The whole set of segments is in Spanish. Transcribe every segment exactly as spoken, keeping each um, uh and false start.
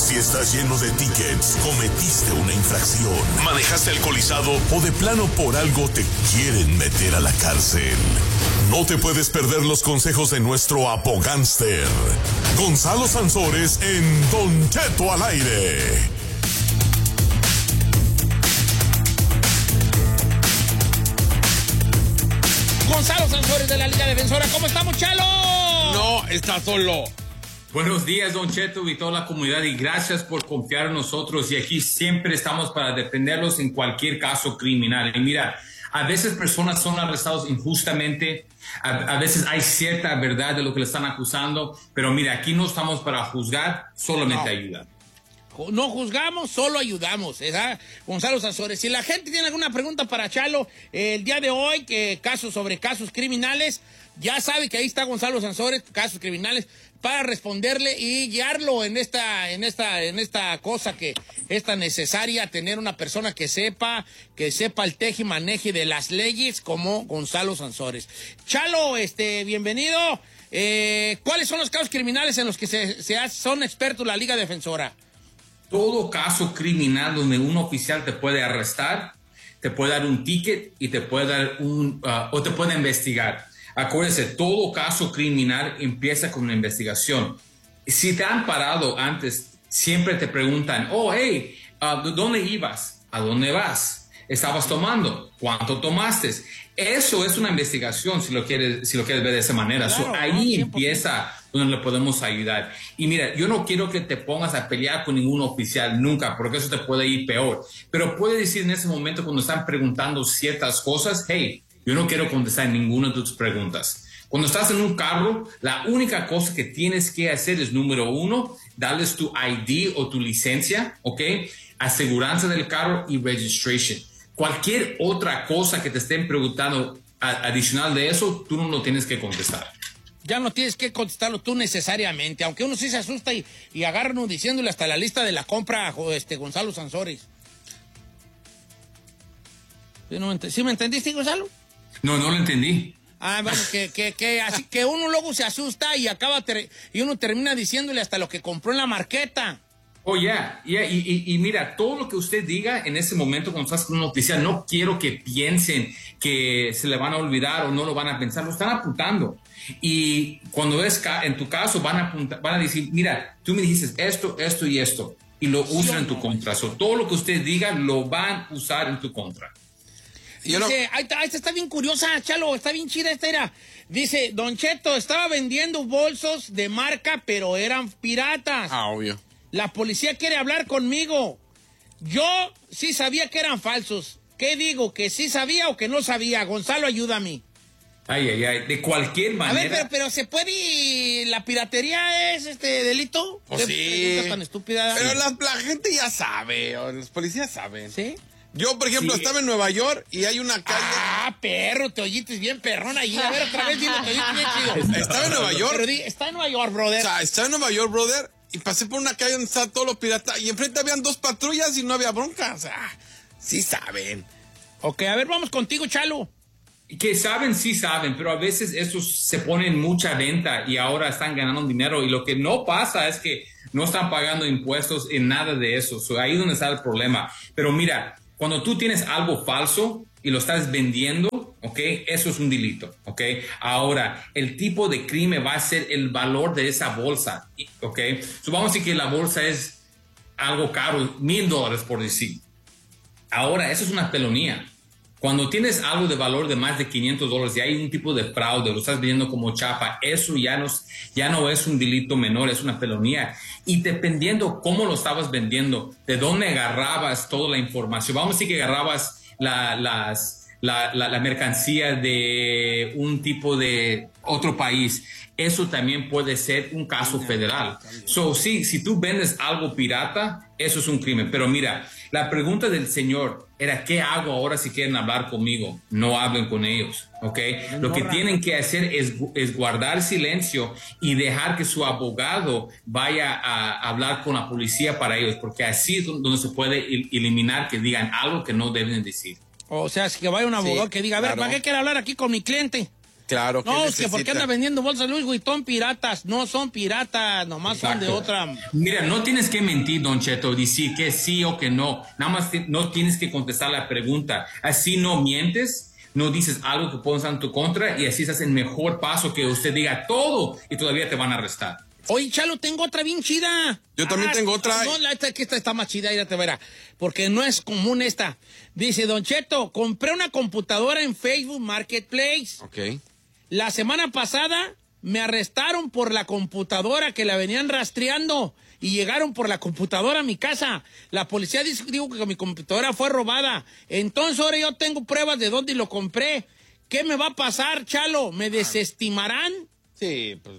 Si estás lleno de tickets, cometiste una infracción, manejaste alcoholizado o de plano por algo te quieren meter a la cárcel. No te puedes perder los consejos de nuestro abogánster, Gonzalo Sansores, en Don Cheto al aire. Gonzalo Sansores de la Liga Defensora. ¿Cómo estamos, Chalo? No, está solo. Buenos días, Don Cheto y toda la comunidad, y gracias por confiar en nosotros. Y aquí siempre estamos para defenderlos en cualquier caso criminal. Y mira, a veces personas son arrestadas injustamente, a, a veces hay cierta verdad de lo que le están acusando, pero mira, aquí no estamos para juzgar, solamente No. ayudar. No juzgamos, solo ayudamos, ¿verdad? Gonzalo Sansores. Si la gente tiene alguna pregunta para Chalo, eh, el día de hoy, que casos sobre casos criminales, ya sabe que ahí está Gonzalo Sansores, casos criminales, para responderle y guiarlo en esta, en esta, en esta cosa que es tan necesaria, tener una persona que sepa, que sepa el teje y maneje de las leyes como Gonzalo Sansores. Chalo, este, bienvenido. Eh, ¿Cuáles son los casos criminales en los que se, se hace, son expertos la Liga Defensora? Todo caso criminal donde un oficial te puede arrestar, te puede dar un ticket y te puede dar un, uh, o te puede investigar. Acuérdese, todo caso criminal empieza con una investigación. Si te han parado antes, siempre te preguntan, oh, hey, uh, ¿dónde ibas? ¿A dónde vas? ¿Estabas tomando? ¿Cuánto tomaste? Eso es una investigación, si lo quieres, si lo quieres ver de esa manera. Claro, so, ¿no? ahí cien por ciento. empieza donde le podemos ayudar. Y mira, yo no quiero que te pongas a pelear con ningún oficial nunca, porque eso te puede ir peor. Pero puede decir en ese momento, cuando están preguntando ciertas cosas, hey, yo no quiero contestar ninguna de tus preguntas. Cuando estás en un carro, la única cosa que tienes que hacer es, número uno, darles tu I D o tu licencia, ¿ok? Aseguranza del carro y registration. Cualquier otra cosa que te estén preguntando a- adicional de eso, tú no lo tienes que contestar. Ya no tienes que contestarlo tú necesariamente, aunque uno sí se asusta y, y agarra uno diciéndole hasta la lista de la compra, jo- este Gonzalo Sansores. ¿Sí, no me ent- ¿Sí me entendiste, Gonzalo? No, no lo entendí. Ah, bueno, que, que, que, así que uno luego se asusta y acaba ter- y uno termina diciéndole hasta lo que compró en la marqueta. Oh, ya, yeah, yeah. y, y, y mira, todo lo que usted diga en ese momento cuando estás con una noticia, no quiero que piensen que se le van a olvidar o no lo van a pensar, lo están apuntando. Y cuando es ca- en tu caso, van a, apuntar, van a decir, mira, tú me dijiste esto, esto y esto, y lo usan en tu contra. So, todo lo que usted diga lo van a usar en tu contra. Yo no- Dice, ahí está, esta está bien curiosa, Chalo, está bien chida esta era. Dice, Don Cheto, estaba vendiendo bolsos de marca, pero eran piratas. Ah, obvio. La policía quiere hablar conmigo. Yo sí sabía que eran falsos. ¿Qué digo? ¿Que sí sabía o que no sabía? Gonzalo, ayúdame. Ay, ay, ay, de cualquier A manera. ver, pero, pero ¿se puede y la piratería es este delito? Pues ¿Qué sí. pregunta tan estúpida? Pero la, la gente ya sabe, o los policías saben. ¿Sí? Yo, por ejemplo, Sí. estaba en Nueva York y hay una calle. Ah, perro, te oíste bien perrón allí. A ver, otra vez dilo, te oíste bien chido. Estaba en Nueva York. Pero di, está en Nueva York, brother. O sea, estaba en Nueva York, brother, y pasé por una calle donde estaban todos los piratas y enfrente habían dos patrullas y no había bronca. O sea, sí saben. Ok, a ver, vamos contigo, Chalo. Que saben, sí saben, pero a veces estos se ponen mucha venta y ahora están ganando dinero, y lo que no pasa es que no están pagando impuestos en nada de eso. So, ahí es donde está el problema. Pero mira, cuando tú tienes algo falso y lo estás vendiendo, ¿ok? Eso es un delito, ¿ok? Ahora, el tipo de crimen va a ser el valor de esa bolsa, ¿ok? So, vamos a decir que la bolsa es algo caro, mil dólares por decir. Ahora, eso es una felonía. Cuando tienes algo de valor de más de quinientos dólares y hay un tipo de fraude, lo estás vendiendo como chapa, eso ya no, es- ya no es un delito menor, es una felonía. Y dependiendo cómo lo estabas vendiendo, de dónde agarrabas toda la información, vamos a decir que agarrabas la, las, la, la, la mercancía de un tipo de otro país, eso también puede ser un caso federal. So, sí, si tú vendes algo pirata, eso es un crimen. Pero mira, la pregunta del señor era, ¿qué hago ahora si quieren hablar conmigo? No hablen con ellos, ¿ok? Lo que tienen que hacer es, es guardar silencio y dejar que su abogado vaya a hablar con la policía para ellos, porque así es donde se puede el- eliminar que digan algo que no deben decir. O sea, es que vaya un abogado Sí, que diga, a ver, claro. ¿para qué quiere hablar aquí con mi cliente? Claro. No, es que porque anda vendiendo bolsas Louis Vuitton piratas. No son piratas, nomás Exacto. son de otra. Mira, no tienes que mentir, Don Cheto, decir que sí o que no. Nada más te, no tienes que contestar la pregunta. Así no mientes, no dices algo que pueda estar en tu contra y así estás en mejor paso que usted diga todo y todavía te van a arrestar. Oye, Chalo, tengo otra bien chida. Yo también ah, tengo otra. No, la, esta, esta está más chida, ya te verá. Porque no es común esta. Dice, Don Cheto, compré una computadora en Facebook Marketplace. Ok. La semana pasada me arrestaron por la computadora que la venían rastreando y llegaron por la computadora a mi casa. La policía dijo, dijo que mi computadora fue robada. Entonces ahora yo tengo pruebas de dónde lo compré. ¿Qué me va a pasar, Chalo? ¿Me desestimarán? Sí, pues...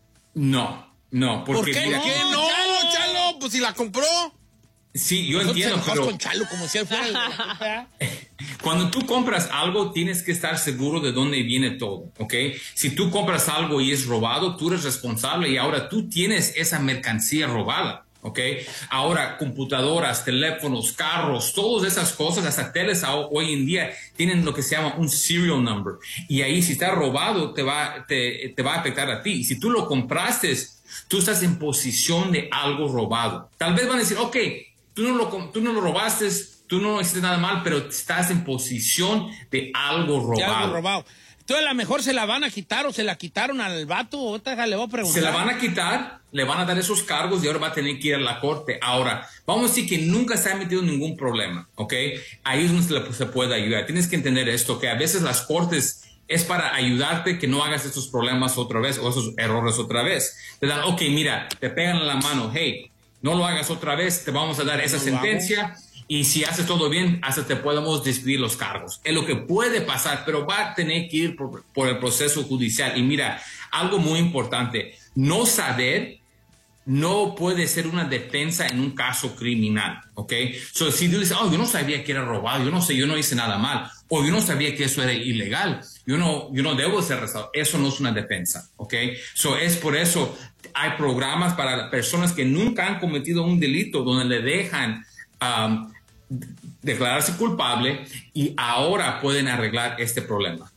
No, no. Porque ¿Por qué mira, no, ¿Qué no, Chalo? Chalo? Pues si la compró. Sí, yo Nosotros entiendo, pero... con Chalo como si él fuera... Cuando tú compras algo, tienes que estar seguro de dónde viene todo, ¿ok? Si tú compras algo y es robado, tú eres responsable y ahora tú tienes esa mercancía robada, ¿ok? Ahora, computadoras, teléfonos, carros, todas esas cosas, hasta teles hoy en día tienen lo que se llama un serial number. Y ahí, si está robado, te va, te, te va a afectar a ti. Y si tú lo compraste, tú estás en posición de algo robado. Tal vez van a decir, ok, tú no lo, tú no lo robaste, tú no hiciste nada mal, pero estás en posición de algo robado. De algo robado. Entonces, a lo mejor se la van a quitar o se la quitaron al vato. Otra le voy a preguntar. Se la van a quitar, le van a dar esos cargos y ahora va a tener que ir a la corte. Ahora, vamos a decir que nunca se ha metido ningún problema, ¿ok? Ahí es donde se, le, se puede ayudar. Tienes que entender esto, que a veces las cortes es para ayudarte que no hagas estos problemas otra vez o esos errores otra vez. Te dan, ok, mira, te pegan en la mano, hey, no lo hagas otra vez, te vamos a dar esa sentencia y si haces todo bien, hasta te podemos despedir los cargos. Es lo que puede pasar, pero va a tener que ir por, por el proceso judicial. Y mira, algo muy importante, no saber no puede ser una defensa en un caso criminal, ¿ok? So, si tú dices, oh, yo no sabía que era robado, yo no sé, yo no hice nada mal, o yo no sabía que eso era ilegal, yo no, yo no debo ser arrestado, eso no es una defensa, ¿ok? So, es por eso hay programas para personas que nunca han cometido un delito donde le dejan um, declararse culpable y ahora pueden arreglar este problema.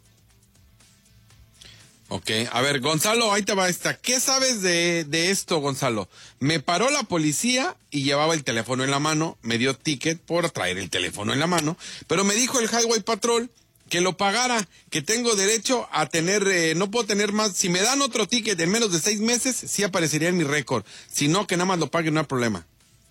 Ok, a ver, Gonzalo, ahí te va esta. ¿Qué sabes de, de esto, Gonzalo? Me paró la policía y llevaba el teléfono en la mano, me dio ticket por traer el teléfono en la mano, pero me dijo el Highway Patrol que lo pagara, que tengo derecho a tener, eh, no puedo tener más, si me dan otro ticket en menos de seis meses, sí aparecería en mi récord, si no, que nada más lo pague, no hay problema.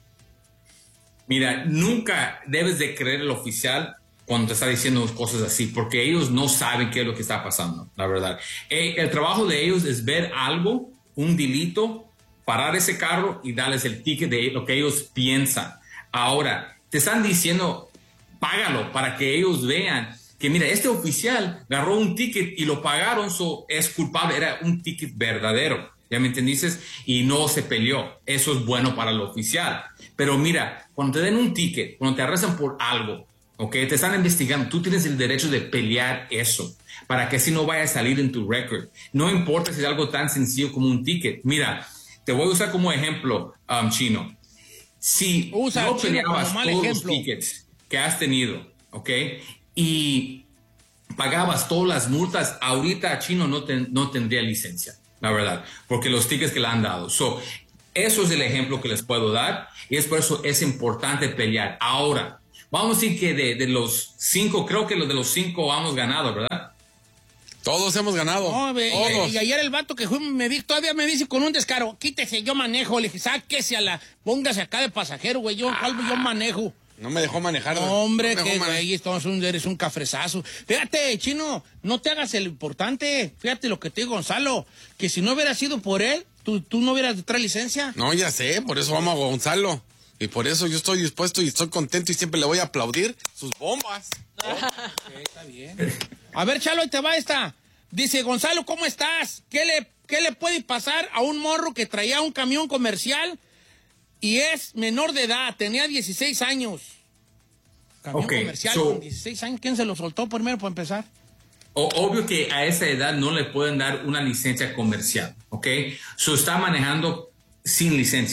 Mira, nunca debes de creer el oficial cuando te está diciendo cosas así, porque ellos no saben qué es lo que está pasando, la verdad. El, el trabajo de ellos es ver algo, un delito, parar ese carro y darles el ticket de lo que ellos piensan. Ahora, te están diciendo, págalo para que ellos vean que, mira, este oficial agarró un ticket y lo pagaron, so es culpable, era un ticket verdadero, ¿ya me entendiste? Y no se peleó. Eso es bueno para el oficial. Pero mira, cuando te den un ticket, cuando te arrestan por algo, ok, te están investigando, tú tienes el derecho de pelear eso para que así no vaya a salir en tu récord. No importa si es algo tan sencillo como un ticket. Mira, te voy a usar como ejemplo, um, Chino. Si Usa no Chino peleabas como mal todos ejemplo. los tickets que has tenido, ok, y pagabas todas las multas, ahorita Chino no, ten, no tendría licencia, la verdad, porque los tickets que le han dado. So, eso es el ejemplo que les puedo dar y es por eso es importante pelear. Ahora, vamos a decir que de, de los cinco, creo que los de los cinco hemos ganado, ¿verdad? Todos hemos ganado. No, ve, todos. Y, y ayer el vato que fue, me dijo, todavía me dice con un descaro, quítese, yo manejo. Le dije, sáquese a la, póngase acá de pasajero, güey, yo, ah, yo manejo. No me dejó manejar. No, hombre, no que güey, esto es un, eres un cafrezazo. Fíjate, Chino, no te hagas el importante. Fíjate lo que te digo, Gonzalo, que si no hubiera sido por él, tú, tú no hubieras de traer licencia. No, ya sé, por eso vamos a Gonzalo. Y por eso yo estoy dispuesto y estoy contento y siempre le voy a aplaudir sus bombas. Oh, okay, está bien. A ver, Chalo, ahí te va esta. Dice, Gonzalo, ¿cómo estás? ¿Qué le, qué le puede pasar a un morro que traía un camión comercial y es menor de edad? Tenía dieciséis años. Camión okay, comercial so, con dieciséis años. ¿Quién se lo soltó primero para empezar? O, obvio que a esa edad no le pueden dar una licencia comercial, ¿ok? So está manejando sin licencia.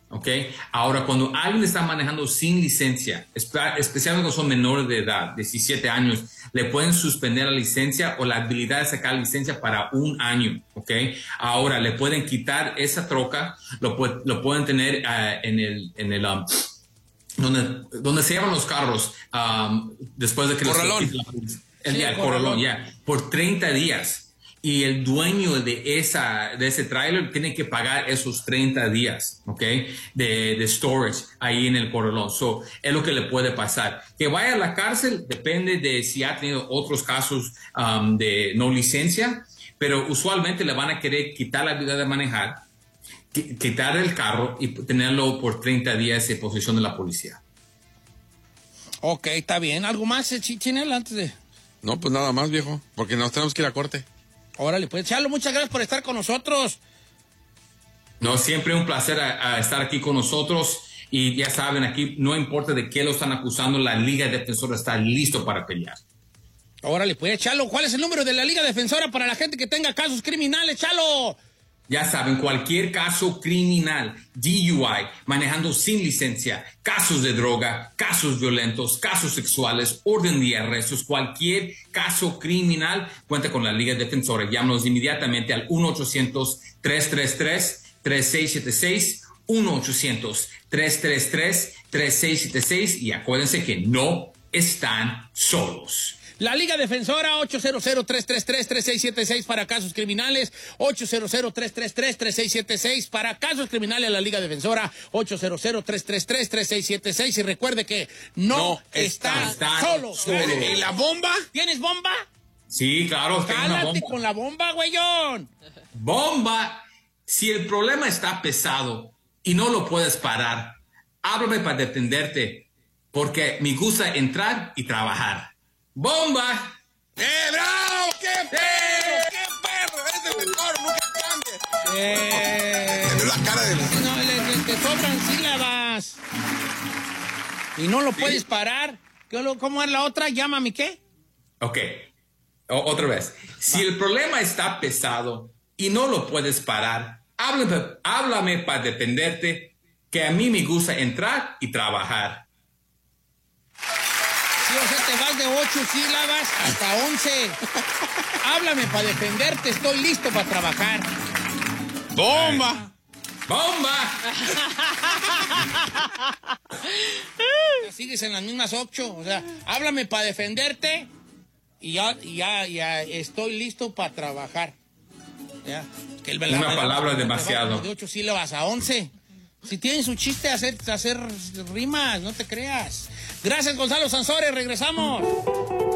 ¿ok? Ahora, cuando alguien está manejando sin licencia, especialmente cuando son menores de edad, diecisiete años, le pueden suspender la licencia o la habilidad de sacar licencia para un año, ¿ok? Ahora, le pueden quitar esa troca, lo, lo pueden tener uh, en el... En el um, donde, donde se llevan los carros um, después de que corralón. los... El, sí, el corralón, ya, yeah, por treinta días. Y el dueño de esa de ese tráiler tiene que pagar esos treinta días, ¿ok? De, de storage ahí en el corralón. So, es lo que le puede pasar. Que vaya a la cárcel depende de si ha tenido otros casos um, de no licencia, pero usualmente le van a querer quitar la habilidad de manejar, quitar el carro y tenerlo por treinta días en posesión de la policía. Ok, está bien. ¿Algo más, Chinel, antes de...? No, pues nada más, viejo, porque nos tenemos que ir a corte. Órale, pues, Chalo, muchas gracias por estar con nosotros. No, siempre un placer a, a estar aquí con nosotros. Y ya saben, aquí no importa de qué lo están acusando, la Liga Defensora está listo para pelear. Órale, pues, Chalo, ¿cuál es el número de la Liga Defensora para la gente que tenga casos criminales, Chalo? Ya saben, cualquier caso criminal, D U I, manejando sin licencia, casos de droga, casos violentos, casos sexuales, orden de arrestos, cualquier caso criminal, cuenta con la Liga Defensora. Llámanos inmediatamente al uno ochocientos, tres tres tres, tres seis siete seis, uno ochocientos, tres tres tres, tres seis siete seis y acuérdense que no están solos. La Liga Defensora, ocho cero cero, tres tres tres, tres seis siete seis para casos criminales, ocho cero cero, tres tres tres, tres seis siete seis para casos criminales. La Liga Defensora, ocho cero cero, tres tres tres, tres seis siete seis. Y recuerde que no, no está, está solo. solo. ¿Y la bomba? ¿Tienes bomba? Sí, claro. Cálate con la bomba, güeyón. Bomba. Si el problema está pesado y no lo puedes parar, háblame para defenderte, porque me gusta entrar y trabajar. ¡Bomba! ¡Eh, bravo! ¡Qué perro! ¡Qué perro! ¡Eres el mejor! ¡Nunca cambies! Eh... La cara de... No, le, le, te sobran sílabas. Y no lo ¿Sí? puedes parar. ¿Cómo es la otra? Llámame, ¿qué? Ok. O, otra vez. Si Va. el problema está pesado y no lo puedes parar, háblame, háblame para defenderte, que a mí me gusta entrar y trabajar. Sí, o sea, te vas de ocho sílabas hasta once. Háblame para defenderte, estoy listo para trabajar. ¡Bomba! ¡Bomba! Sigues en las mismas ocho, o sea, háblame para defenderte y ya, ya, ya estoy listo para trabajar. Ya. Que el, Una la, palabra la, demasiado. De ocho sílabas a once. Si tienen su chiste, hacer, hacer rimas, no te creas. Gracias, Gonzalo Sansores, regresamos.